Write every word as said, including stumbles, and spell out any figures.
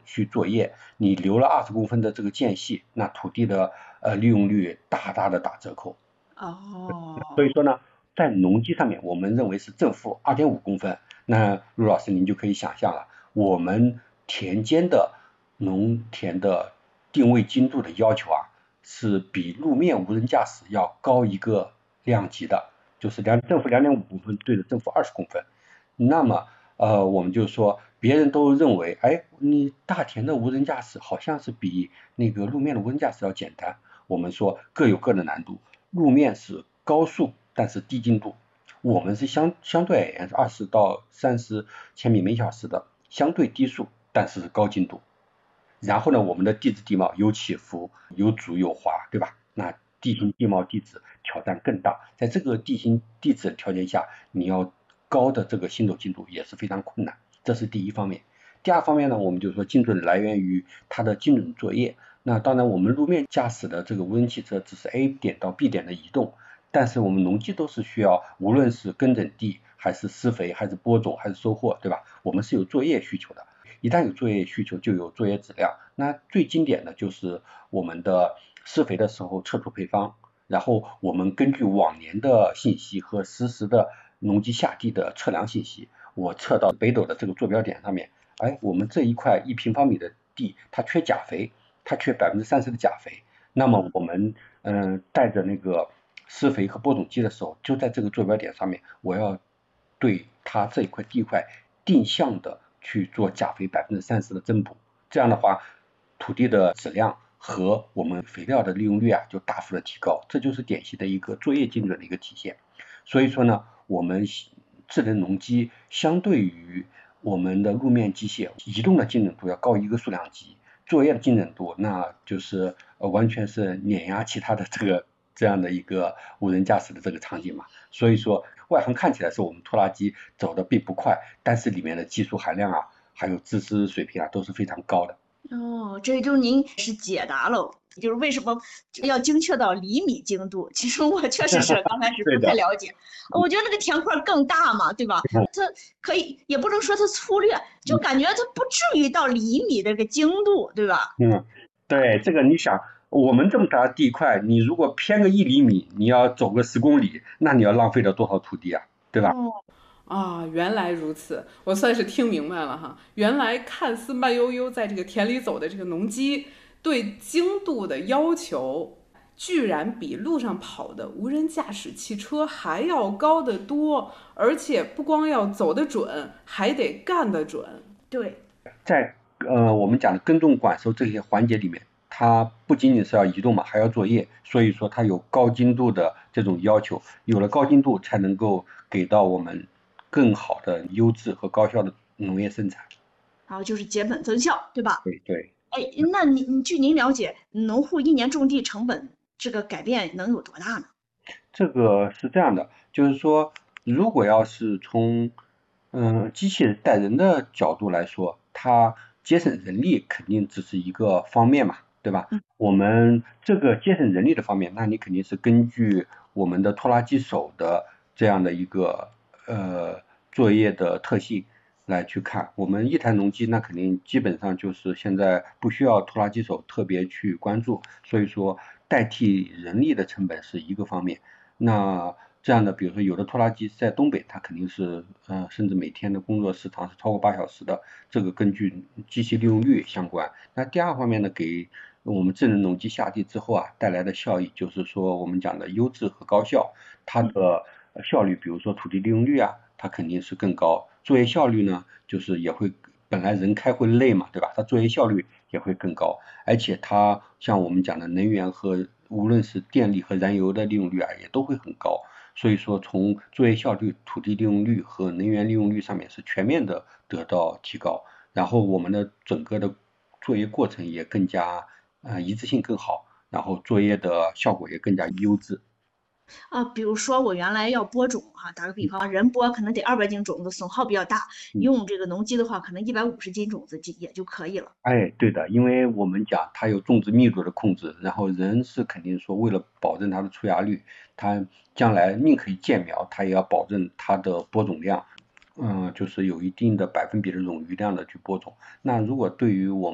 去作业，你留了二十公分的这个间隙，那土地的呃利用率大大的打折扣。 哦， 所以说呢，在农机上面，我们认为是正负二点五公分。那陆老师您就可以想象了，我们田间的农田的定位精度的要求啊，是比路面无人驾驶要高一个量级的，就是两正负两点五公分对着正负二十公分。那么呃，我们就说别人都认为，哎，你大田的无人驾驶好像是比那个路面的无人驾驶要简单。我们说各有各的难度，路面是高速但是低精度，我们是相相对而言是二十到三十千米每小时的相对低速，但是高精度。然后呢，我们的地质地貌有起伏，有阻有滑，对吧？那地形地貌地质挑战更大，在这个地形地质条件下，你要高的这个行走精度也是非常困难，这是第一方面。第二方面呢，我们就说精准来源于它的精准作业。那当然，我们路面驾驶的这个无人汽车只是 A 点到 B 点的移动，但是我们农机都是需要，无论是耕整地，还是施肥，还是播种，还是收获，对吧？我们是有作业需求的。一旦有作业需求，就有作业质量。那最经典的就是我们的施肥的时候测出配方，然后我们根据往年的信息和实时的农机下地的测量信息，我测到北斗的这个坐标点上面，哎，我们这一块一平方米的地它缺钾肥，它缺百分之三十的钾肥。那么我们嗯、呃、带着那个施肥和播种机的时候，就在这个坐标点上面，我要对它这一块地块定向的去做钾肥百分之三十的增补，这样的话，土地的质量和我们肥料的利用率啊就大幅的提高，这就是典型的一个作业精准的一个体现。所以说呢，我们智能农机相对于我们的路面机械，移动的精准度要高一个数量级，作业的精准度那就是呃完全是碾压其他的这个这样的一个无人驾驶的这个场景嘛。所以说外行看起来是我们拖拉机走的并不快，但是里面的技术含量啊，还有知识水平啊都是非常高的。 哦，这就是您是解答了，就是为什么要精确到厘米精度。其实我确实是刚开始不太对的。 了解，我觉得那个田块更大嘛，对吧？它可以，也不能说它粗略，就感觉它不至于到厘米的这个精度，对吧？ 嗯，对，这个你想，我们这么大的地块，你如果偏个一厘米，你要走个十公里，那你要浪费了多少土地啊，对吧？ 哦， 啊，原来如此，我算是听明白了哈。原来看似慢悠悠在这个田里走的这个农机，对精度的要求，居然比路上跑的无人驾驶汽车还要高得多，而且不光要走得准，还得干得准。 对， 在呃我们讲的耕种管收这些环节里面，它不仅仅是要移动嘛，还要作业，所以说它有高精度的这种要求，有了高精度才能够给到我们更好的优质和高效的农业生产。 然后就是减本增效，对吧？ 对对。 哎，那您据您了解，农户一年种地成本这个改变能有多大呢？ 这个是这样的，就是说，如果要是从嗯机器人带人的角度来说，它节省人力肯定只是一个方面嘛，对吧？ 嗯， 我们这个节省人力的方面，那你肯定是根据我们的拖拉机手的这样的一个呃作业的特性来去看。我们一台农机那肯定基本上就是现在不需要拖拉机手特别去关注，所以说代替人力的成本是一个方面。那这样的，比如说有的拖拉机在东北，它肯定是呃，甚至每天的工作时长是超过八小时的，这个根据机器利用率相关。那第二方面呢，给我们智能农机下地之后啊，带来的效益就是说我们讲的优质和高效，它的效率，比如说土地利用率啊，它肯定是更高。作业效率呢，就是也会本来人开会累嘛，对吧？它作业效率也会更高，而且它像我们讲的能源和无论是电力和燃油的利用率啊，也都会很高。所以说，从作业效率、土地利用率和能源利用率上面是全面的得到提高，然后我们的整个的作业过程也更加呃一致性更好，然后作业的效果也更加优质。 啊，比如说我原来要播种哈、打个比方，人播可能得二百斤种子，损耗比较大， 嗯。 用这个农机的话，可能一百五十斤种子就也就可以了。 哎，对的，因为我们讲它有种植密度的控制，然后人是肯定说为了保证它的出芽率，它将来宁可见苗，它也要保证它的播种量，嗯，就是有一定的百分比的冗余量的去播种。那如果对于我